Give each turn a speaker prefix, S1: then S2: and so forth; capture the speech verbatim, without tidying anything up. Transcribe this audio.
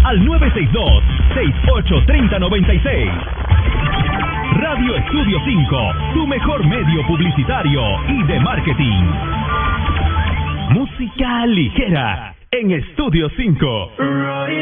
S1: al nueve seis dos, seis ocho tres cero nueve seis. Radio Estudio cinco, tu mejor medio publicitario y de marketing. Música ligera en Estudio cinco.